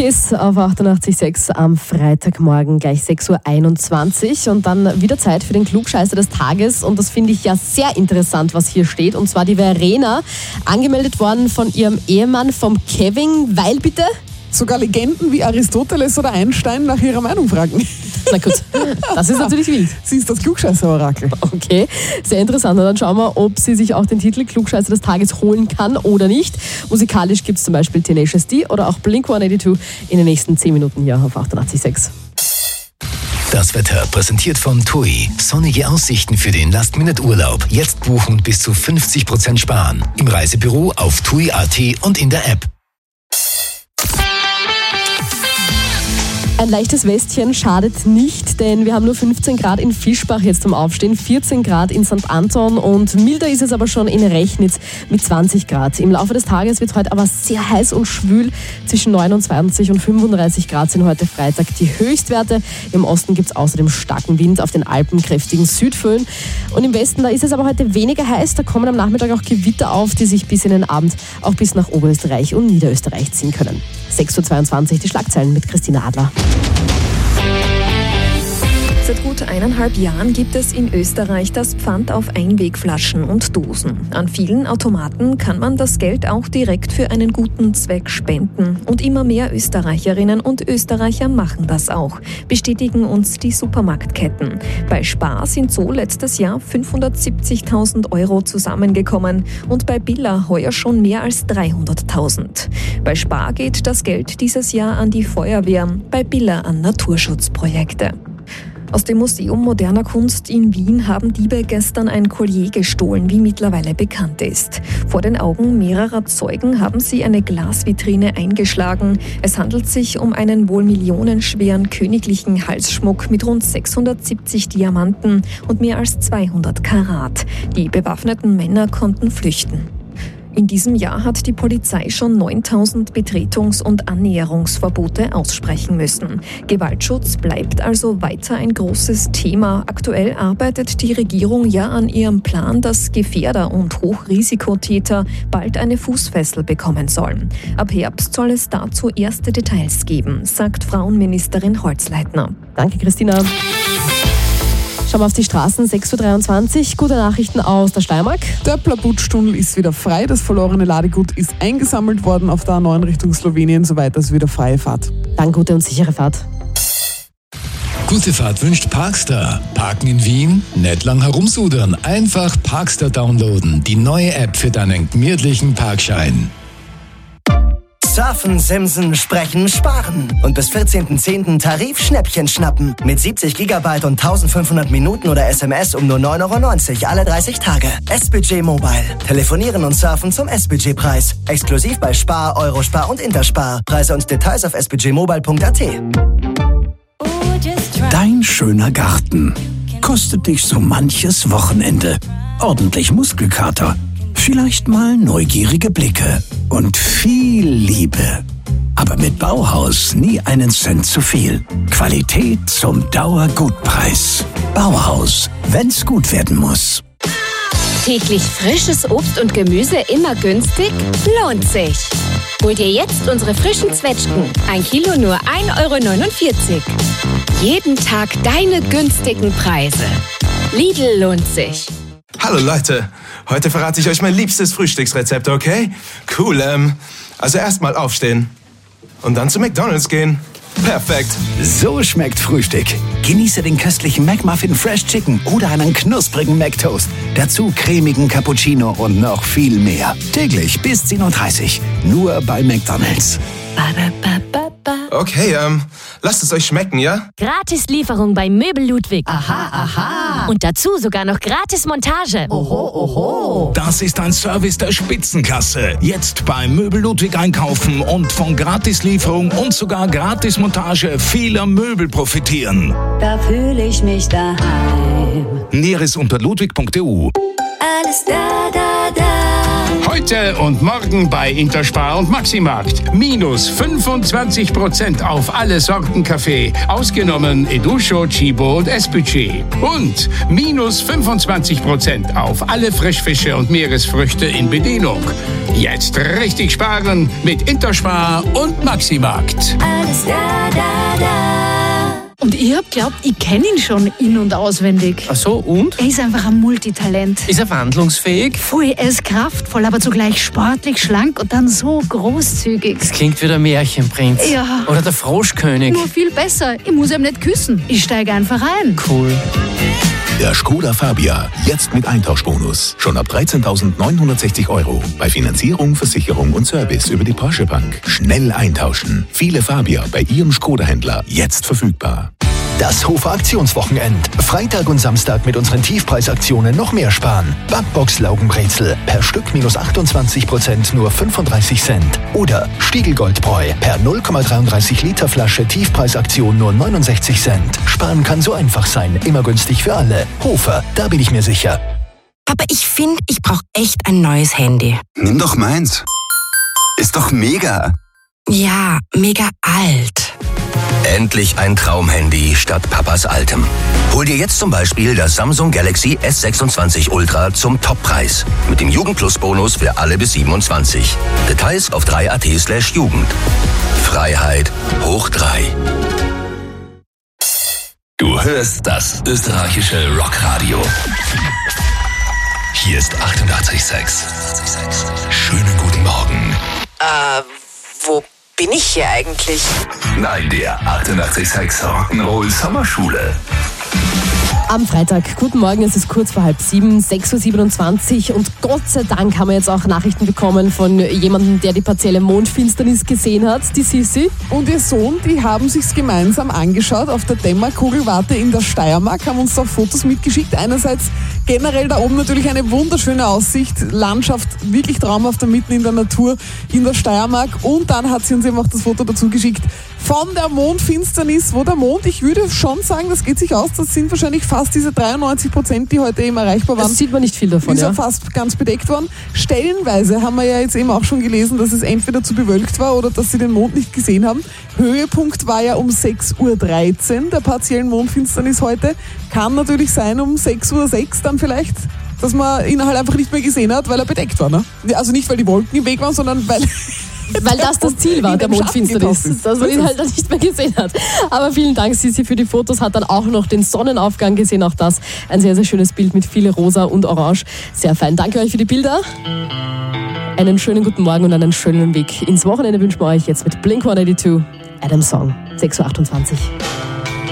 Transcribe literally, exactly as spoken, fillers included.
Kiss auf achtundachtzig Komma sechs am Freitagmorgen, gleich sechs Uhr einundzwanzig. Und dann wieder Zeit für den Klugscheißer des Tages. Und das finde ich ja sehr interessant, was hier steht. Und zwar die Verena, angemeldet worden von ihrem Ehemann, vom Kevin, weil bitte... Sogar Legenden wie Aristoteles oder Einstein nach ihrer Meinung fragen. Na gut, das ist natürlich wild. Sie ist das Klugscheißer-Orakel. Okay, sehr interessant. Und dann schauen wir, ob sie sich auch den Titel Klugscheißer des Tages holen kann oder nicht. Musikalisch gibt es zum Beispiel Tenacious D oder auch Blink hundertzweiundachtzig in den nächsten zehn Minuten hier auf achtundachtzig Komma sechs. Das Wetter präsentiert von T U I. Sonnige Aussichten für den Last-Minute-Urlaub. Jetzt buchen und bis zu fünfzig Prozent sparen. Im Reisebüro, auf T U I Punkt A T und in der App. Ein leichtes Westchen schadet nicht, denn wir haben nur fünfzehn Grad in Fischbach jetzt zum Aufstehen, vierzehn Grad in Sankt Anton und milder ist es aber schon in Rechnitz mit zwanzig Grad. Im Laufe des Tages wird heute aber sehr heiß und schwül. Zwischen neunundzwanzig und fünfunddreißig Grad sind heute Freitag die Höchstwerte. Im Osten gibt es außerdem starken Wind, auf den Alpen kräftigen Südföen. Und im Westen, da ist es aber heute weniger heiß. Da kommen am Nachmittag auch Gewitter auf, die sich bis in den Abend auch bis nach Oberösterreich und Niederösterreich ziehen können. sechs Uhr zweiundzwanzig, die Schlagzeilen mit Christina Adler. Seit gut eineinhalb Jahren gibt es in Österreich das Pfand auf Einwegflaschen und Dosen. An vielen Automaten kann man das Geld auch direkt für einen guten Zweck spenden. Und immer mehr Österreicherinnen und Österreicher machen das auch, bestätigen uns die Supermarktketten. Bei Spar sind so letztes Jahr fünfhundertsiebzigtausend Euro zusammengekommen und bei Billa heuer schon mehr als dreihunderttausend. Bei Spar geht das Geld dieses Jahr an die Feuerwehr, bei Billa an Naturschutzprojekte. Aus dem Museum Moderner Kunst in Wien haben Diebe gestern ein Collier gestohlen, wie mittlerweile bekannt ist. Vor den Augen mehrerer Zeugen haben sie eine Glasvitrine eingeschlagen. Es handelt sich um einen wohl millionenschweren königlichen Halsschmuck mit rund sechshundertsiebzig Diamanten und mehr als zweihundert Karat. Die bewaffneten Männer konnten flüchten. In diesem Jahr hat die Polizei schon neuntausend Betretungs- und Annäherungsverbote aussprechen müssen. Gewaltschutz bleibt also weiter ein großes Thema. Aktuell arbeitet die Regierung ja an ihrem Plan, dass Gefährder und Hochrisikotäter bald eine Fußfessel bekommen sollen. Ab Herbst soll es dazu erste Details geben, sagt Frauenministerin Holzleitner. Danke, Christina. Schauen wir auf die Straßen, sechs Uhr dreiundzwanzig. Gute Nachrichten aus der Steiermark. Der Plabutsch-Tunnel ist wieder frei. Das verlorene Ladegut ist eingesammelt worden auf der A neun Richtung Slowenien. Soweit ist wieder freie Fahrt. Dann gute und sichere Fahrt. Gute Fahrt wünscht Parkstar. Parken in Wien? Nicht lang herumsudern. Einfach Parkstar downloaden. Die neue App für deinen gemütlichen Parkschein. Surfen, Simsen, Sprechen, Sparen. Und bis vierzehnten zehnten Tarif-Schnäppchen schnappen. Mit siebzig Gigabyte und eintausendfünfhundert Minuten oder S M S um nur neun Euro neunzig alle dreißig Tage. S B J Mobile. Telefonieren und surfen zum S B J-Preis. Exklusiv bei Spar, Eurospar und Interspar. Preise und Details auf s b j mobile punkt a t. Dein schöner Garten kostet dich so manches Wochenende. Ordentlich Muskelkater. Vielleicht mal neugierige Blicke und viel Liebe. Aber mit Bauhaus nie einen Cent zu viel. Qualität zum Dauergutpreis. Bauhaus, wenn's gut werden muss. Täglich frisches Obst und Gemüse immer günstig? Lohnt sich. Hol dir jetzt unsere frischen Zwetschgen. Ein Kilo nur ein Euro neunundvierzig. Jeden Tag deine günstigen Preise. Lidl lohnt sich. Hallo Leute, heute verrate ich euch mein liebstes Frühstücksrezept, okay? Cool, ähm, also erstmal aufstehen und dann zu McDonald's gehen. Perfekt. So schmeckt Frühstück. Genieße den köstlichen McMuffin Fresh Chicken oder einen knusprigen McToast. Dazu cremigen Cappuccino und noch viel mehr. Täglich bis zehn Uhr dreißig. Nur bei McDonald's. Okay, ähm, lasst es euch schmecken, ja? Gratis-Lieferung bei Möbel Ludwig. Aha, aha. Und dazu sogar noch Gratis-Montage. Oho, oho. Das ist ein Service der Spitzenklasse. Jetzt bei Möbel Ludwig einkaufen und von Gratis-Lieferung und sogar Gratis-Montage vieler Möbel profitieren. Da fühle ich mich daheim. Näheres unter ludwig punkt e u. Alles da, da, da. Heute und morgen bei Interspar und Maximarkt. Minus fünfundzwanzig Prozent auf alle Sorten Kaffee. Ausgenommen Educho, Chibo und S-Budget. Und minus fünfundzwanzig Prozent auf alle Frischfische und Meeresfrüchte in Bedienung. Jetzt richtig sparen mit Interspar und Maximarkt. Alles da, da, da. Und ihr habt glaubt, ich kenne ihn schon in- und auswendig. Ach so, und? Er ist einfach ein Multitalent. Ist er wandlungsfähig? Voll, er ist kraftvoll, aber zugleich sportlich, schlank und dann so großzügig. Das klingt wie der Märchenprinz. Ja. Oder der Froschkönig. Nur viel besser. Ich muss ihm nicht küssen. Ich steige einfach ein. Cool. Der Skoda Fabia, jetzt mit Eintauschbonus. Schon ab dreizehntausendneunhundertsechzig Euro. Bei Finanzierung, Versicherung und Service über die Porsche Bank. Schnell eintauschen. Viele Fabia bei Ihrem Skoda-Händler. Jetzt verfügbar. Das Hofer Aktionswochenend. Freitag und Samstag mit unseren Tiefpreisaktionen noch mehr sparen. Backbox Laugenbrezel per Stück minus achtundzwanzig Prozent nur fünfunddreißig Cent. Oder Stiegelgoldbräu per null Komma dreiunddreißig Liter Flasche Tiefpreisaktion nur neunundsechzig Cent. Sparen kann so einfach sein. Immer günstig für alle. Hofer, da bin ich mir sicher. Papa, ich finde, ich brauche echt ein neues Handy. Nimm doch meins. Ist doch mega. Ja, mega alt. Endlich ein Traumhandy statt Papas altem. Hol dir jetzt zum Beispiel das Samsung Galaxy S sechsundzwanzig Ultra zum Toppreis. Mit dem Jugendplus-Bonus für alle bis siebenundzwanzig. Details auf drei Punkt at slash Jugend. Freiheit hoch drei. Du hörst das österreichische Rockradio. Hier ist achtundachtzig Komma sechs. Schönen guten Morgen. Äh, wo bin ich hier eigentlich? Nein, der achtundachtzig Komma sechs Rock'n'Roll Sommerschule. Am Freitag, guten Morgen, es ist kurz vor halb sieben, sechs Uhr siebenundzwanzig und Gott sei Dank haben wir jetzt auch Nachrichten bekommen von jemandem, der die partielle Mondfinsternis gesehen hat, die Sissi. Und ihr Sohn, die haben sich's gemeinsam angeschaut auf der Dämmerkugelwarte in der Steiermark, haben uns da Fotos mitgeschickt. Einerseits generell da oben natürlich eine wunderschöne Aussicht, Landschaft wirklich traumhaft, da mitten in der Natur in der Steiermark. Und dann hat sie uns eben auch das Foto dazu geschickt von der Mondfinsternis, wo der Mond, ich würde schon sagen, das geht sich aus, das sind wahrscheinlich fast diese dreiundneunzig Prozent, die heute eben erreichbar waren. Das sieht man nicht viel davon, ist ja. ja. fast ganz bedeckt worden. Stellenweise haben wir ja jetzt eben auch schon gelesen, dass es entweder zu bewölkt war oder dass sie den Mond nicht gesehen haben. Höhepunkt war ja um sechs Uhr dreizehn der partiellen Mondfinsternis heute. Kann natürlich sein um sechs Uhr sechs dann vielleicht, dass man ihn halt einfach nicht mehr gesehen hat, weil er bedeckt war. Ne? Also nicht, weil die Wolken im Weg waren, sondern weil... Weil das das Ziel war, der Mondfinsternis, dass man ihn halt dann nicht mehr gesehen hat. Aber vielen Dank, Sissi, für die Fotos. Hat dann auch noch den Sonnenaufgang gesehen. Auch das ein sehr, sehr schönes Bild mit viel Rosa und Orange. Sehr fein. Danke euch für die Bilder. Einen schönen guten Morgen und einen schönen Weg ins Wochenende wünschen wir euch jetzt mit Blink hundertzweiundachtzig, Adam Song, sechs Uhr achtundzwanzig.